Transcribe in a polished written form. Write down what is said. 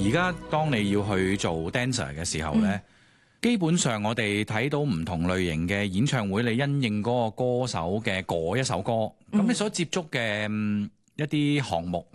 而家當你要去做 dancer 嘅時候呢，基本上我哋睇到唔同類型嘅演唱會，你因應嗰個歌手嘅嗰一首歌，咁你所接觸嘅一啲項目，